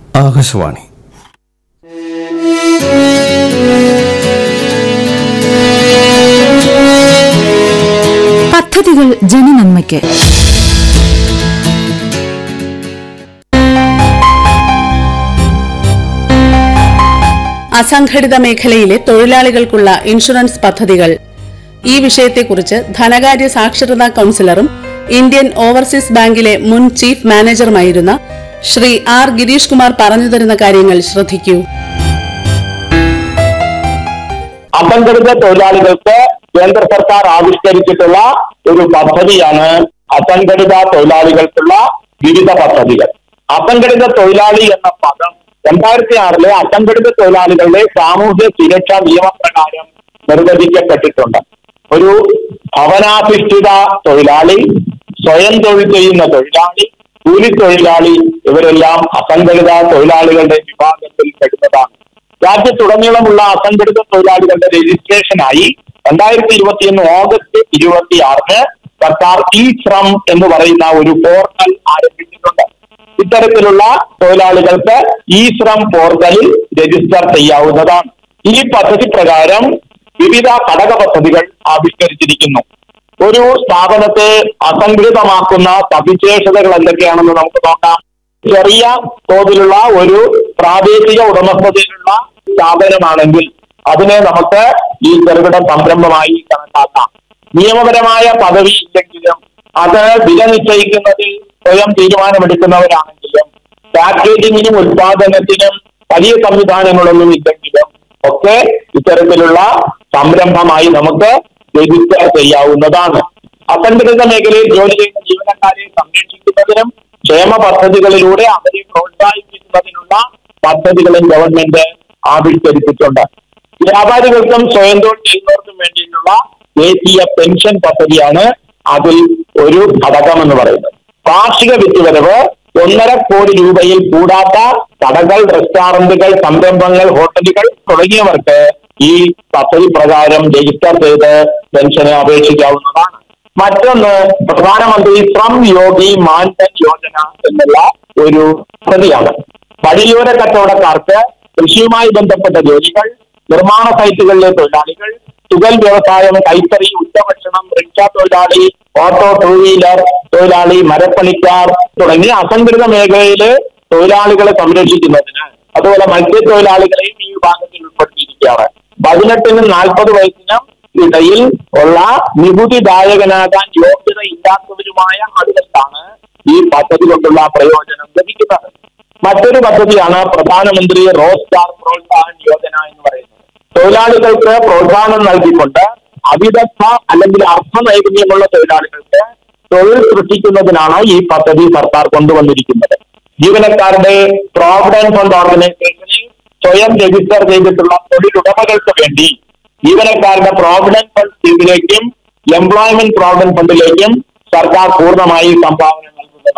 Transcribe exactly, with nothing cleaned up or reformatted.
ആകാശവാണി. പദ്ധതികൾ ജനനന്മയ്ക്ക്. അസംഘടിത മേഖലയിലെ തൊഴിലാളികൾക്കുള്ള ഇൻഷുറൻസ് പദ്ധതികൾ. ഈ വിഷയത്തെക്കുറിച്ച് ധനകാര്യ സാക്ഷരതാ കൌൺസിലറും ഇന്ത്യൻ ഓവർസീസ് ബാങ്കിലെ മുൻ ചീഫ് മാനേജറുമായിരുന്ന ശ്രീ ആർ ഗിരീഷ് കുമാർ പറഞ്ഞു തരുന്ന കാര്യങ്ങൾ ശ്രദ്ധിക്കൂ. അസംഘടിത തൊഴിലാളികൾക്ക് കേന്ദ്ര സർക്കാർ ആവിഷ്കരിച്ചിട്ടുള്ള ഒരു പദ്ധതിയാണ് അസംഘടിത തൊഴിലാളികൾക്കുള്ള വിവിധ പദ്ധതികൾ. അസംഘടിത തൊഴിലാളി എന്ന പദം രണ്ടായിരത്തി ആറിലെ അസംഘടിത തൊഴിലാളികളുടെ സാമൂഹ്യ സുരക്ഷാ നിയമപ്രകാരം നിർവചിക്കപ്പെട്ടിട്ടുണ്ട്. ഒരു ഭവനാധിഷ്ഠിത തൊഴിലാളി, സ്വയം തൊഴിൽ ചെയ്യുന്ന തൊഴിലാളി, കൂലിത്തൊഴിലാളി ഇവരെല്ലാം അസംഘടിത തൊഴിലാളികളുടെ വിഭാഗത്തിൽ പെടുന്നതാണ്. രാജ്യത്തുടനീളമുള്ള അസംഘടിത തൊഴിലാളികളുടെ രജിസ്ട്രേഷനായി രണ്ടായിരത്തി ഇരുപത്തിയൊന്ന് ഓഗസ്റ്റ് ഇരുപത്തി ആറിന് സർക്കാർ ഇ ശ്രം എന്ന് പറയുന്ന ഒരു പോർട്ടൽ ആരംഭിച്ചിട്ടുണ്ട്. ഇത്തരത്തിലുള്ള തൊഴിലാളികൾക്ക് ഇ ശ്രം പോർട്ടലിൽ രജിസ്റ്റർ ചെയ്യാവുന്നതാണ്. ഈ പദ്ധതി പ്രകാരം വിവിധ ഘടക പദ്ധതികൾ ആവിഷ്കരിച്ചിരിക്കുന്നു. ഒരു സ്ഥാപനത്തെ അസംഘടിതമാക്കുന്ന സവിശേഷതകൾ എന്തൊക്കെയാണെന്ന് നമുക്ക് നോക്കാം. ചെറിയ തോതിലുള്ള ഒരു പ്രാദേശിക ഉടമസ്ഥതയിലുള്ള സ്ഥാപനമാണെങ്കിൽ അതിനെ നമുക്ക് ഈ ചെറുകിട സംരംഭമായി കണക്കാക്കാം. നിയമപരമായ പദവി ഇല്ലെങ്കിലും അത് വില നിശ്ചയിക്കുന്നതിൽ സ്വയം തീരുമാനമെടുക്കുന്നവരാണെങ്കിലും പാക്കേജിങ്ങിനും ഉൽപാദനത്തിനും വലിയ സംവിധാനങ്ങളൊന്നും ഇല്ലെങ്കിലും ഒക്കെ ഇത്തരത്തിലുള്ള സംരംഭമായി നമുക്ക് രജിസ്റ്റർ ചെയ്യാവുന്നതാണ്. അസംഘടിത മേഖലയിൽ ജോലി ചെയ്യുന്ന ജീവനക്കാരെ സംരക്ഷിക്കുന്നതിനും ക്ഷേമ പദ്ധതികളിലൂടെ അവരെ പ്രോത്സാഹിപ്പിക്കുന്നതിനുള്ള പദ്ധതികളും ഗവൺമെന്റ് ആവിഷ്കരിച്ചിട്ടുണ്ട്. വ്യാപാരികൾക്കും സ്വയം തൊഴിൽ ചെയ്യുന്നവർക്കും വേണ്ടിയിട്ടുള്ള ദേശീയ പെൻഷൻ പദ്ധതിയാണ് അതിൽ ഒരു ഘടകം എന്ന് പറയുന്നത്. കാർഷിക വിറ്റുവരവ് ഒന്നര കോടി രൂപയിൽ കൂടാത്ത കടകൾ, റെസ്റ്റോറന്റുകൾ, സംരംഭങ്ങൾ, ഹോട്ടലുകൾ തുടങ്ങിയവർക്ക് ഈ പദ്ധതി പ്രകാരം രജിസ്റ്റർ ചെയ്ത് പെൻഷന് അപേക്ഷിക്കാവുന്നതാണ്. മറ്റൊന്ന് പ്രധാനമന്ത്രി ശ്രം യോഗി മാൻധൻ യോജന എന്നുള്ള ഒരു പദ്ധതിയാണ്. വഴിയോര കച്ചവടക്കാർക്ക് കൃഷിയുമായി ബന്ധപ്പെട്ട ജോലികൾ, നിർമ്മാണ സൈറ്റുകളിലെ തൊഴിലാളികൾ, തുകൽ വ്യവസായം, കൈത്തറി, ഉച്ചഭക്ഷണം, റിക്ഷ തൊഴിലാളി, ഓട്ടോ ടൂ വീലർ തൊഴിലാളി, മരപ്പണിക്കാർ തുടങ്ങിയ അസംഘടിത മേഖലയിലെ തൊഴിലാളികളെ സംരക്ഷിക്കുന്നതിന് അതുപോലെ മത്സ്യത്തൊഴിലാളികളെയും ഈ വിഭാഗത്തിൽ ഉൾപ്പെടുത്തിയിരിക്കുകയാണ്. പതിനെട്ടിനും നാൽപ്പത് വയസ്സിനും ഇടയിൽ ഉള്ള നികുതിദായകനാകാൻ യോഗ്യത ഇല്ലാത്തവരുമായ ആളുകൾക്കാണ് ഈ പദ്ധതി കൊണ്ടുള്ള പ്രയോജനം ലഭിക്കുന്നത്. മറ്റൊരു പദ്ധതിയാണ് പ്രധാനമന്ത്രി റോസ്ഗാർ പ്രോത്സാഹൻ യോജന എന്ന് പറയുന്നത്. തൊഴിലാളികൾക്ക് പ്രോത്സാഹനം നൽകിക്കൊണ്ട് അവിദഗ്ധ അല്ലെങ്കിൽ അർത്ഥ നൈപുണ്യമുള്ള തൊഴിലാളികൾക്ക് തൊഴിൽ സൃഷ്ടിക്കുന്നതിനാണ് ഈ പദ്ധതി സർക്കാർ കൊണ്ടുവന്നിരിക്കുന്നത്. ജീവനക്കാരുടെ പ്രോവിഡന്റ് ഫണ്ട് ഓർഗനൈസേഷനിൽ സ്വയം രജിസ്റ്റർ ചെയ്തിട്ടുള്ള തൊഴിലുടമകൾക്ക് വേണ്ടി ജീവനക്കാരുടെ പ്രോവിഡന്റ് ഫണ്ട് സ്കീമിലേക്കും എംപ്ലോയ്മെന്റ് പ്രോവിഡന്റ് ഫണ്ടിലേക്കും സർക്കാർ പൂർണ്ണമായി സംഭാവന